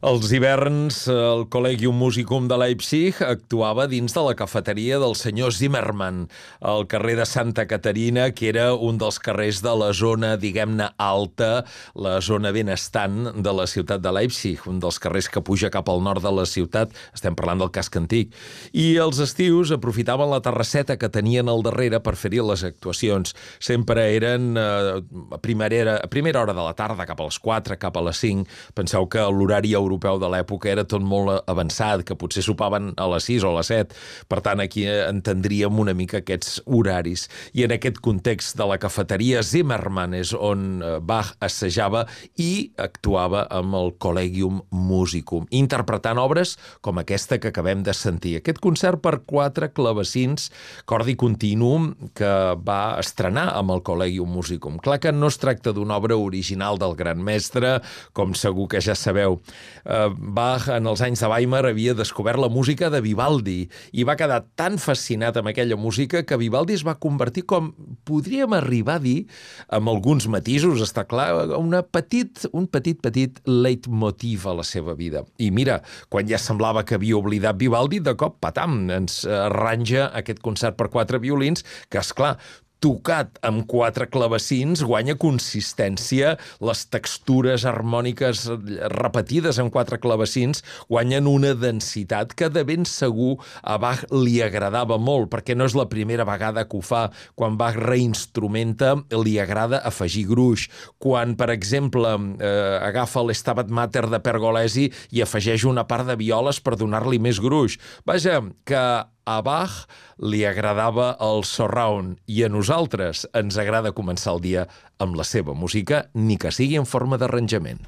Els hiverns, el Collegium Musicum de Leipzig actuava dins de la cafeteria del senyor Zimmermann, al carrer de Santa Caterina, que era un dels carrers de la zona, diguem-ne, alta, la zona benestant de la ciutat de Leipzig, un dels carrers que puja cap al nord de la ciutat, estem parlant del casc antic. I els estius aprofitaven la terrasseta que tenien al darrere per fer-hi les actuacions. Sempre eren a primera hora de la tarda, cap a les 4, cap a les 5. Penseu que l'horari europeu de l'època era tot molt avançat, que potser sopaven a les 6 o a les 7. Per tant, aquí entendríem una mica aquests horaris. I en aquest context de la cafeteria Zimmermann és on Bach assajava i actuava amb el Collegium Musicum, interpretant obres com aquesta que acabem de sentir. Aquest concert per 4 clavecins, cordi continu, que va estrenar amb el Collegium Musicum. Clar que no es tracta d'una obra original del gran mestre, com segur que ja sabeu. Bach, en els anys de Weimar, havia descobert la música de Vivaldi i va quedar tan fascinat amb aquella música que Vivaldi es va convertir, com podríem arribar a dir, amb alguns matisos, està clar, un petit leitmotiv a la seva vida. I mira, quan ja semblava que havia oblidat Vivaldi, de cop, patam, ens arranja aquest concert per 4 violins, que, esclar, tocat amb 4 clavecins, guanya consistència, les textures harmòniques repetides amb 4 clavecins guanyen una densitat que de ben segur a Bach li agradava molt, perquè no és la primera vegada que ho fa. Quan Bach reinstrumenta, li agrada afegir gruix. Quan, per exemple, agafa l'Stabat Mater de Pergolesi i afegeix una part de violes per donar-li més gruix. Vaja, que a Bach li agradava el surround i a nosaltres ens agrada començar el dia amb la seva música, ni que sigui en forma d'arranjament.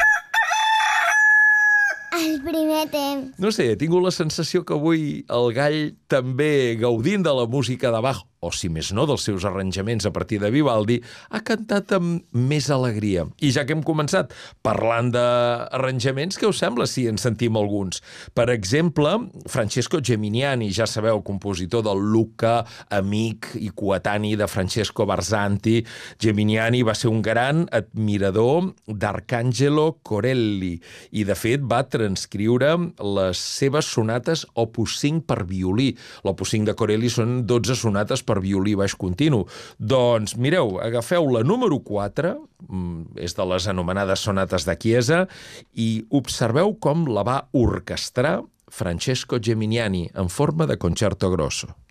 El primer temps. No sé, he tingut la sensació que avui el gall, també gaudint de la música de Bach, o si més no dels seus arranjaments a partir de Vivaldi, ha cantat amb més alegria. I ja que hem començat parlant d'arranjaments, què us sembla si en sentim alguns? Per exemple, Francesco Geminiani, ja sabeu, compositor del Lucca, amic i coetani de Francesco Barzanti. Geminiani va ser un gran admirador d'Arcangelo Corelli i, de fet, va transcriure les seves sonates Opus 5 per violí. L'Opus 5 de Corelli són 12 sonates per violí baix continu. Doncs, mireu, agafeu la número 4, és de les anomenades sonates de Chiesa, i observeu com la va orquestrar Francesco Geminiani en forma de concerto grosso.